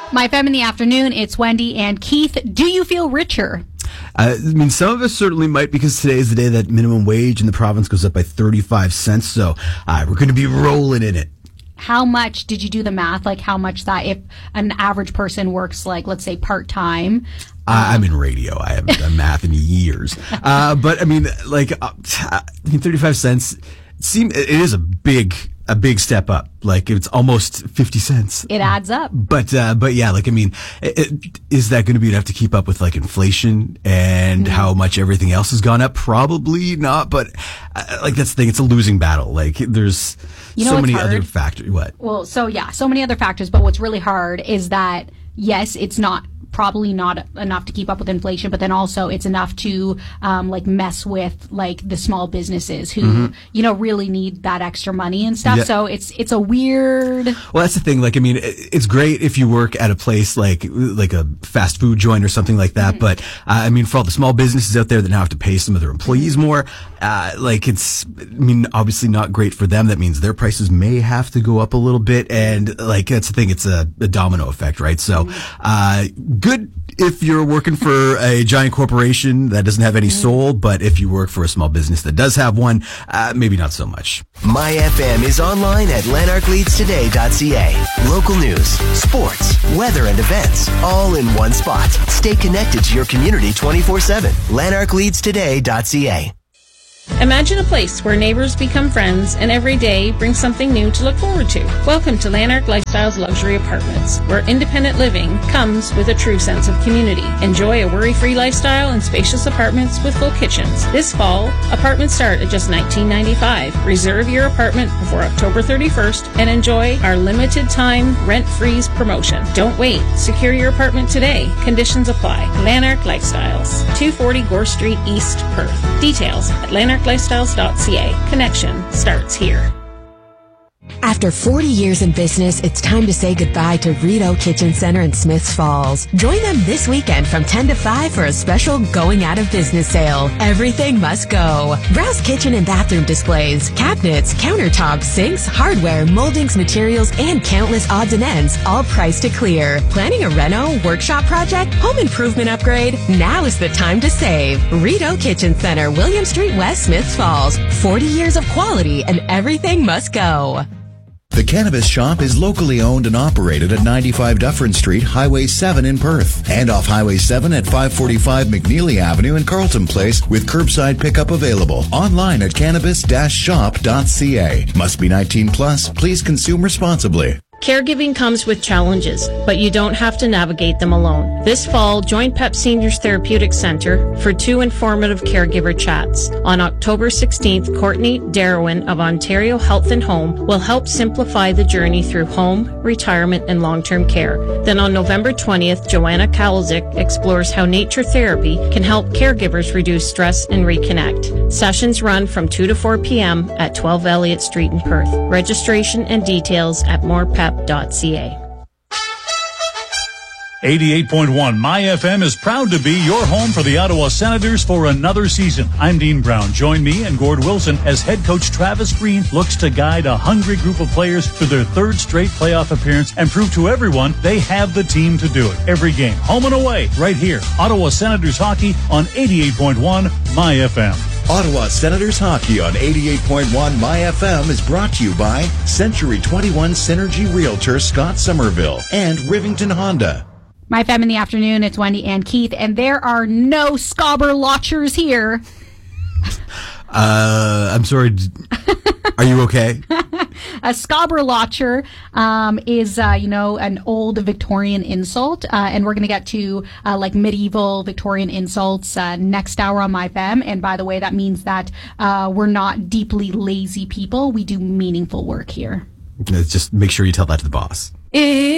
My FM in the afternoon, it's Wendy and Keith. Do you feel richer? I mean, some of us certainly might, because today is the day that minimum wage in the province goes up by 35 cents. So we're going to be rolling in it. How much did you do the math? Like how much that if an average person works, like, let's say part-time? I'm in radio. I haven't done math in years. But I mean, like, 35 cents, it is a big step up. Like, it's almost 50 cents. It adds up. But yeah, like, I mean, is that going to be enough to keep up with, like, inflation and how much everything else has gone up? Probably not. But, like, that's the thing. It's a losing battle. Like, there's so many other factors. What? Well, so many other factors. But what's really hard is that, yes, it's probably not enough to keep up with inflation, but then also it's enough to like mess with like the small businesses who really need that extra money and stuff. Yeah. So it's a weird. Well, that's the thing. Like, I mean, it's great if you work at a place like a fast food joint or something like that. But I mean, for all the small businesses out there that now have to pay some of their employees more, it's, I mean, obviously not great for them. That means their prices may have to go up a little bit, and like that's the thing. It's a domino effect, right? So, good if you're working for a giant corporation that doesn't have any soul, but if you work for a small business that does have one, maybe not so much. My FM is online at lanarkleadstoday.ca. Local news, sports, weather, and events, all in one spot. Stay connected to your community 24/7. lanarkleadstoday.ca. Imagine a place where neighbors become friends and every day brings something new to look forward to. Welcome to Lanark Lifestyles Luxury Apartments, where independent living comes with a true sense of community. Enjoy a worry-free lifestyle in spacious apartments with full kitchens. This fall, apartments start at just $19.95. Reserve your apartment before October 31st and enjoy our limited-time rent-freeze promotion. Don't wait. Secure your apartment today. Conditions apply. Lanark Lifestyles, 240 Gore Street East, Perth. Details at lanarklifestyles.ca. Connection starts here. After 40 years in business, it's time to say goodbye to Rito Kitchen Center in Smiths Falls. Join them this weekend from 10 to 5 for a special going out of business sale. Everything must go. Browse kitchen and bathroom displays, cabinets, countertops, sinks, hardware, moldings, materials, and countless odds and ends, all priced to clear. Planning a reno, workshop project, home improvement upgrade? Now is the time to save. Rito Kitchen Center, William Street West, Smiths Falls. 40 years of quality and everything must go. The Cannabis Shop is locally owned and operated at 95 Dufferin Street, Highway 7 in Perth, and off Highway 7 at 545 McNeely Avenue in Carlton Place, with curbside pickup available. Online at cannabis-shop.ca. Must be 19 plus. Please consume responsibly. Caregiving comes with challenges, but you don't have to navigate them alone. This fall, join PEP Seniors Therapeutic Center for 2 informative caregiver chats. On October 16th, Courtney Darwin of Ontario Health and Home will help simplify the journey through home, retirement, and long-term care. Then on November 20th, Joanna Kalzik explores how nature therapy can help caregivers reduce stress and reconnect. Sessions run from 2 to 4 p.m. at 12 Elliott Street in Perth. Registration and details at morepep.ca. 88.1 My FM is proud to be your home for the Ottawa Senators for another season. I'm Dean Brown. Join me and Gord Wilson as head coach Travis Green looks to guide a hungry group of players to their third straight playoff appearance and prove to everyone they have the team to do it. Every game, home and away, right here. Ottawa Senators Hockey on 88.1 My FM. Ottawa Senators Hockey on 88.1 My FM is brought to you by Century 21 Synergy Realtor Scott Somerville and Rivington Honda. My FM in the afternoon, it's Wendy and Keith, and there are no Scobber Lotchers here. I'm sorry. Are you okay? A Scobber Lotcher is, an old Victorian insult, and we're going to get to like medieval Victorian insults next hour on My FM. And by the way, that means that we're not deeply lazy people. We do meaningful work here. Just make sure you tell that to the boss.